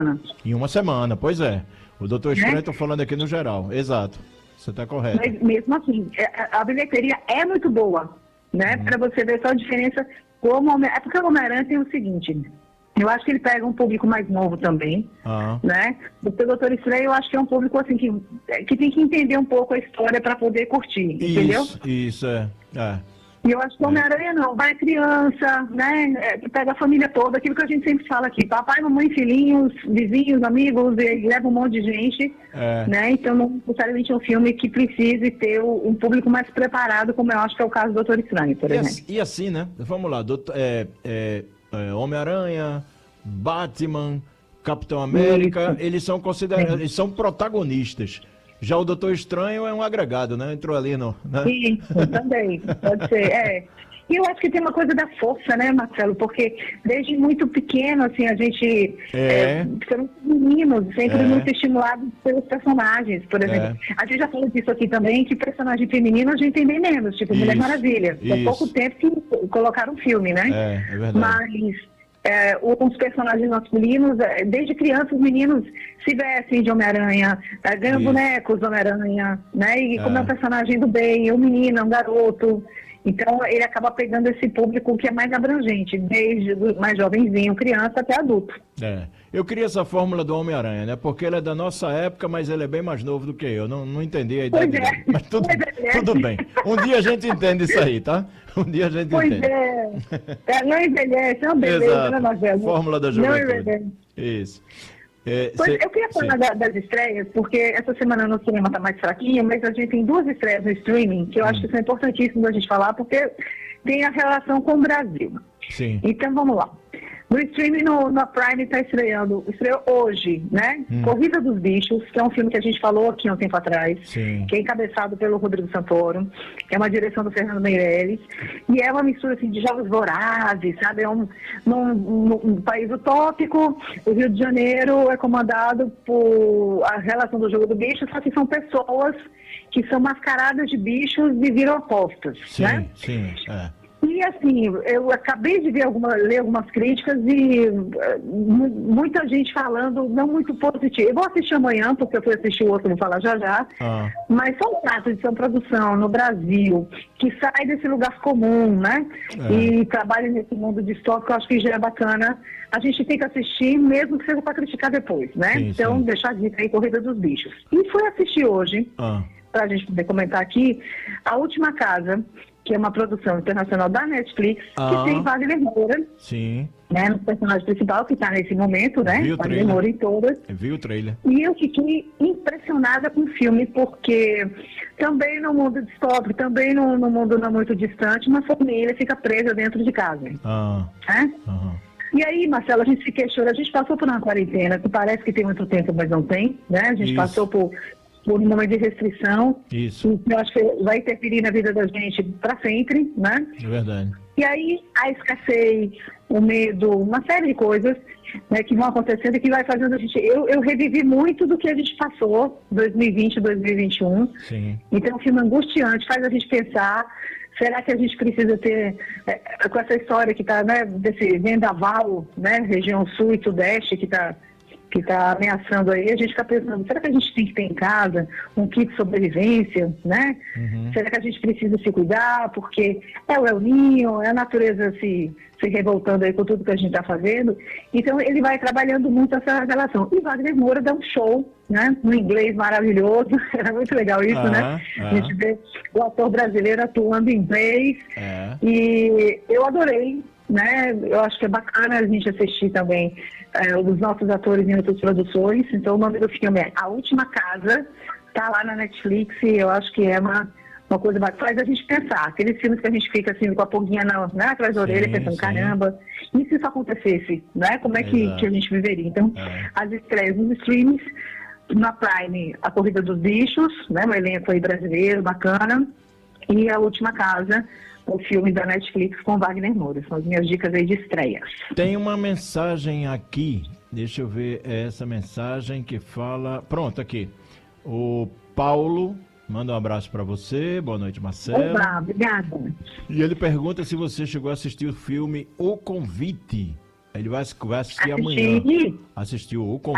Em uma semana, pois é. O Doutor Estranho, né? estou falando aqui no geral. Exato. Você está correto. Mas mesmo assim, a bilheteria é muito boa, né? Para você ver só a diferença. É porque o Homem-Aranha tem o seguinte, eu acho que ele pega um público mais novo também, né? Porque o Doutor Estranho, eu acho que é um público assim que tem que entender um pouco a história para poder curtir, entendeu? Isso, é. E eu acho que o Homem-Aranha não, vai criança, né? Pega a família toda, aquilo que a gente sempre fala aqui, papai, mamãe, filhinhos, vizinhos, amigos, e leva um monte de gente, né? Então não necessariamente é um filme que precise ter um público mais preparado, como eu acho que é o caso do Doutor Estranho, por exemplo. E assim, né? Vamos lá, Homem-Aranha, Batman, Capitão América, eles são considerados, eles são protagonistas. Já o Doutor Estranho é um agregado, né? Entrou ali no... Né? Isso, também, pode ser, E eu acho que tem uma coisa da força, né, Marcelo? Porque desde muito pequeno, assim, a gente... somos meninos, sempre muito estimulados pelos personagens, por exemplo. A gente já falou disso aqui também, que personagem feminino a gente tem bem menos, tipo Mulher Maravilha. Há pouco tempo que colocaram um filme, né? É verdade. Mas... os personagens masculinos, desde criança, os meninos se vestem de Homem-Aranha, ganham bonecos do Homem-Aranha, né? E como é um personagem do bem, um menino, um garoto. Então, ele acaba pegando esse público que é mais abrangente, desde o mais jovenzinho, criança, até adulto. Eu queria essa fórmula do Homem-Aranha, né? Porque ele é da nossa época, mas ele é bem mais novo do que eu. Não entendi a idade dele. Mas tudo bem. Um dia a gente entende isso aí, tá? Um dia a gente entende. Não envelhece, é uma beleza, né, Marcelo? Fórmula da juventude. Isso. Eu queria falar das estreias, porque essa semana no cinema está mais fraquinha, mas a gente tem 2 estreias no streaming que eu acho que são importantíssimas a gente falar, porque tem a relação com o Brasil. Sim. Então vamos lá. No streaming, na Prime estreou hoje, né? Corrida dos Bichos, que é um filme que a gente falou aqui há um tempo atrás, que é encabeçado pelo Rodrigo Santoro, é uma direção do Fernando Meirelles, e é uma mistura assim, de jogos vorazes, sabe? É num país utópico, o Rio de Janeiro é comandado por a relação do jogo do bicho, só que são pessoas que são mascaradas de bichos e viram apostas, né? E assim, eu acabei de ler algumas críticas e muita gente falando não muito positivo. Eu vou assistir amanhã, porque eu fui assistir o outro, vou falar já. Mas só o fato de ser uma produção no Brasil, que sai desse lugar comum, né? E trabalha nesse mundo distópico, eu acho que já é bacana. A gente tem que assistir, mesmo que seja para criticar depois, né? Então, deixar a dica aí, Corrida dos Bichos. E fui assistir hoje, para a gente poder comentar aqui, A Última Casa, que é uma produção internacional da Netflix, que tem Wagner Moura, né, no personagem principal, que está nesse momento, né? Wagner Moura em todas. Vi o trailer. E eu fiquei impressionada com o filme, porque também no mundo distópico, também no mundo não muito distante, uma família fica presa dentro de casa. E aí, Marcelo, a gente se questiona, a gente passou por uma quarentena, que parece que tem muito tempo, mas não tem, né? A gente passou por um momento de restrição. Isso. Eu acho que vai interferir na vida da gente para sempre, né? É verdade. E aí, a escassez, o medo, uma série de coisas, né, que vão acontecendo e que vai fazendo a gente... Eu revivi muito do que a gente passou, 2020, 2021. Então, é um filme angustiante, faz a gente pensar, será que a gente precisa ter, com essa história que está, né, desse vendaval, né, região sul e sudeste, que está ameaçando aí, a gente fica pensando, será que a gente tem que ter em casa um kit de sobrevivência, né? Será que a gente precisa se cuidar, porque é o El Niño, é a natureza se revoltando aí com tudo que a gente está fazendo. Então, ele vai trabalhando muito essa relação. E Wagner Moura dá um show, né? No inglês maravilhoso, era muito legal isso, né? A gente vê o ator brasileiro atuando em inglês, e eu adorei, né? Eu acho que é bacana a gente assistir também os nossos atores em outras produções. Então, o nome do filme é A Última Casa, tá lá na Netflix, e eu acho que é uma coisa bacana, faz a gente pensar. Aqueles filmes que a gente fica assim, com a pulguinha atrás da orelha, pensando, caramba, e se isso acontecesse, né? Como é que a gente viveria? Então, as estreias nos streams, na Prime, A Corrida dos Bichos, né? Um elenco aí brasileiro, bacana, e A Última Casa, o filme da Netflix com Wagner Moura. São as minhas dicas aí de estreias. Tem uma mensagem aqui, deixa eu ver essa mensagem que fala... Pronto, aqui. O Paulo manda um abraço para você. Boa noite, Marcelo. Olá, obrigada. E ele pergunta se você chegou a assistir o filme O Convite. Ele vai assistir amanhã. Assistiu O Convite.